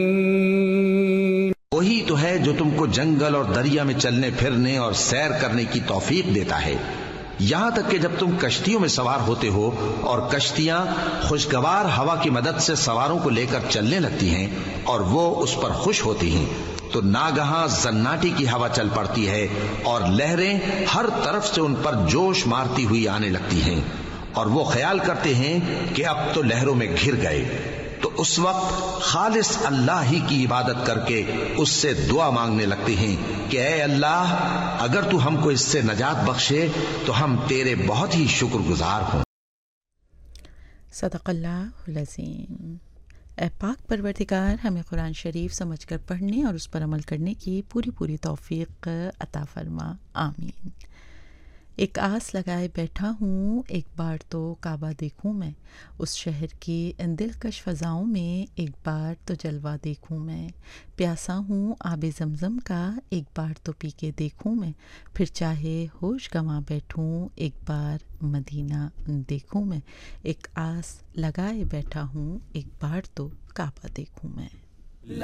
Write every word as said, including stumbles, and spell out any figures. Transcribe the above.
وہی تو ہے جو تم کو جنگل اور دریا میں چلنے پھرنے اور سیر کرنے کی توفیق دیتا ہے، یہاں تک کہ جب تم کشتیوں میں سوار ہوتے ہو اور کشتیاں خوشگوار ہوا کی مدد سے سواروں کو لے کر چلنے لگتی ہیں اور وہ اس پر خوش ہوتی ہیں، تو ناگہاں زناٹی کی ہوا چل پڑتی ہے اور لہریں ہر طرف سے ان پر جوش مارتی ہوئی آنے لگتی ہیں، اور وہ خیال کرتے ہیں کہ اب تو لہروں میں گھر گئے، تو اس وقت خالص اللہ ہی کی عبادت کر کے اس سے دعا مانگنے لگتے ہیں کہ اے اللہ، اگر تو ہم کو اس سے نجات بخشے تو ہم تیرے بہت ہی شکر گزار ہوں۔ صدق اللہ العظیم۔ اے پاک پروردگار، ہمیں قرآن شریف سمجھ کر پڑھنے اور اس پر عمل کرنے کی پوری پوری توفیق عطا فرما، آمین۔ ایک آس لگائے بیٹھا ہوں، ایک بار تو کعبہ دیکھوں میں، اس شہر کی ان دلکش فضاؤں میں ایک بار تو جلوہ دیکھوں میں، پیاسا ہوں آب زمزم کا، ایک بار تو پی کے دیکھوں میں، پھر چاہے ہوش گنوا بیٹھوں، ایک بار مدینہ دیکھوں میں، ایک آس لگائے بیٹھا ہوں، ایک بار تو کعبہ دیکھوں میں۔